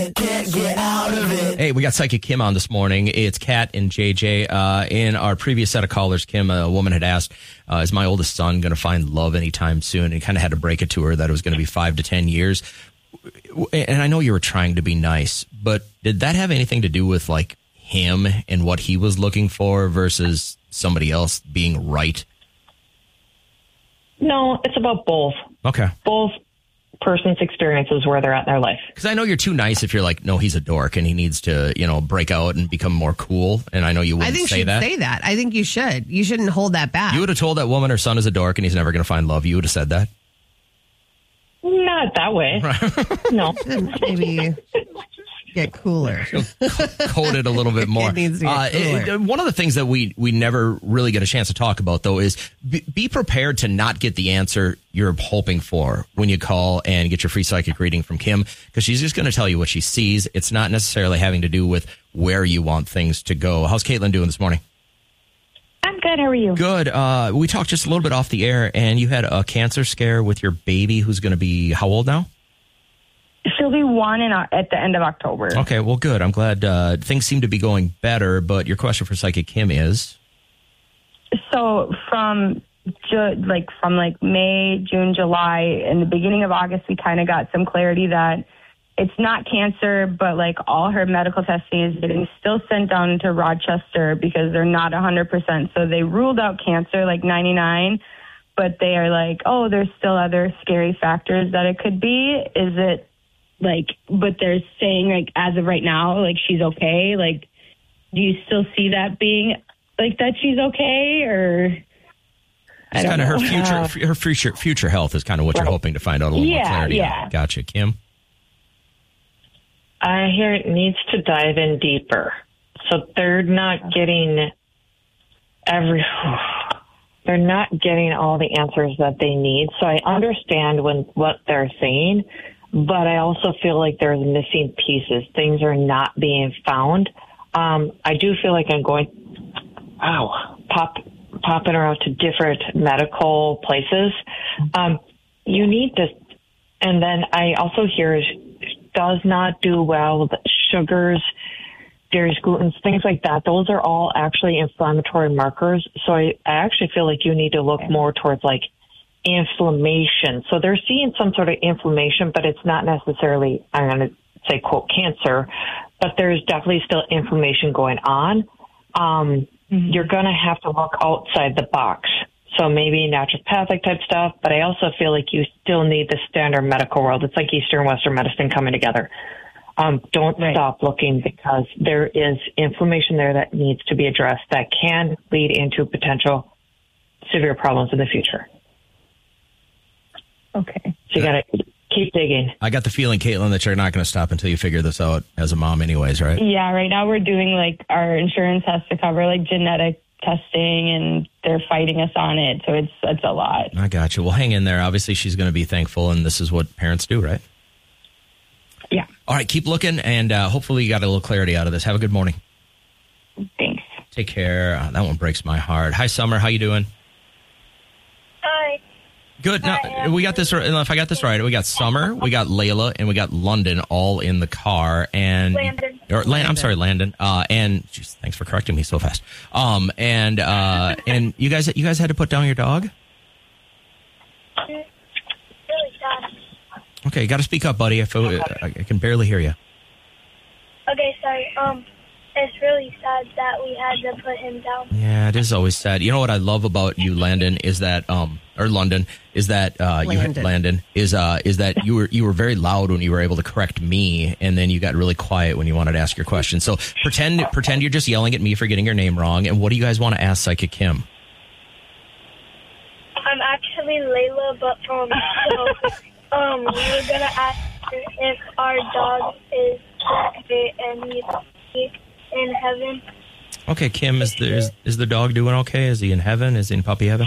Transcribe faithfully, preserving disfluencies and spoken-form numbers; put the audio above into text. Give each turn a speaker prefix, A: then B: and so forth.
A: Can't get out of it.
B: Hey, we got Psychic Kim on this morning. It's Kat and J J. Uh, in our previous set of callers, Kim, a woman had asked, uh, is my oldest son going to find love anytime soon? And kind of had to break it to her that it was going to be five to ten years. And I know you were trying to be nice, but did that have anything to do with like him and what he was looking for versus somebody else being right?
C: No, it's about both.
B: Okay.
C: Both person's experiences where they're at in their life.
B: Because I know you're too nice if you're like, no, he's a dork and he needs to, you know, break out and become more cool. And I know you wouldn't
D: I think
B: say
D: she'd
B: that.
D: say that. I think you should. You shouldn't hold that back.
B: You would have told that woman her son is a dork and he's never going to find love. You would have said that.
C: Not that way. No.
D: Maybe get cooler.
B: Code it a little bit more.
D: It needs to get
B: Uh, it-
D: cooler.
B: one of the things that we we never really get a chance to talk about, though, is be, be prepared to not get the answer you're hoping for when you call and get your free psychic reading from Kim, because she's just going to tell you what she sees. It's not necessarily having to do with where you want things to go. How's Caitlin doing this morning?
C: I'm good. How are you?
B: Good. Uh, we talked just a little bit off the air, and you had a cancer scare with your baby who's going to be how old now?
C: She'll be one in, at the end of October.
B: Okay, well, good. I'm glad uh, things seem to be going better, but your question for Psychic Kim is?
C: So from ju- like from like May, June, July, and the beginning of August, we kind of got some clarity that it's not cancer, but like all her medical testing is getting still sent down to Rochester because they're not one hundred percent. So they ruled out cancer like ninety-nine, but they are like, oh, there's still other scary factors that it could be. Is it like, but they're saying like as of right now, like she's okay. Like, do you still see that being like that she's okay, or? I
B: It's
C: don't
B: kind of her
C: know.
B: future, her future, future health is kind of what you're hoping to find out a little
C: Yeah,
B: more clarity.
C: yeah.
B: on. Gotcha, Kim.
E: I hear it needs to dive in deeper. So they're not getting every, they're not getting all the answers that they need. So I understand when what they're saying, but I also feel like there's missing pieces. Things are not being found. Um, I do feel like I'm going, wow, pop, popping around to different medical places. Um, you need to, and then I also hear does not do well with sugars, dairies, glutens, things like that. Those are all actually inflammatory markers. So I, I actually feel like you need to look more towards like inflammation. So they're seeing some sort of inflammation, but it's not necessarily, I'm going to say, quote, cancer, but there's definitely still inflammation going on. Um, mm-hmm. You're going to have to look outside the box. So maybe naturopathic type stuff, but I also feel like you still need the standard medical world. It's like Eastern and Western medicine coming together. Um, don't right. stop looking, because there is inflammation there that needs to be addressed that can lead into potential severe problems in the future.
C: Okay.
E: So you got to keep digging.
B: I got the feeling, Caitlin, that you're not going to stop until you figure this out as a mom anyways, right?
C: Yeah, right now we're doing like our insurance has to cover like genetic testing, and they're fighting us on it. So it's it's a lot.
B: I got you. Well, hang in there. Obviously, she's going to be thankful, and this is what parents do, right?
C: Yeah.
B: All right, keep looking, and uh, hopefully you got a little clarity out of this. Have a good morning.
C: Thanks.
B: Take care. Uh, that one breaks my heart. Hi, Summer. How you doing?
F: Hi.
B: Good. Now,
F: Hi,
B: we got this. If I got this right, we got Summer, we got Layla, and we got London all in the car. And
F: Landon.
B: Or, Land, I'm sorry, Landon. Uh, and geez, thanks for correcting me so fast. Um, and uh, and you guys, you guys had to put down your dog.
F: Really sad.
B: Okay, you got to speak up, buddy. I feel I, I can barely hear you.
F: Okay, sorry. Um, it's really sad that we had to put him down.
B: Yeah, it is always sad. You know what I love about you, Landon, is that um or London is that uh you
D: Landon.
B: Landon is uh is that you were you were very loud when you were able to correct me, and then you got really quiet when you wanted to ask your question. So pretend pretend you're just yelling at me for getting your name wrong. And what do you guys want to ask Psychic Kim?
F: I'm actually Layla, but um, so, um, we were gonna ask her if our dog is okay and he's in heaven.
B: Okay, Kim, is the is, is the dog doing okay? Is he in heaven? Is he in puppy heaven?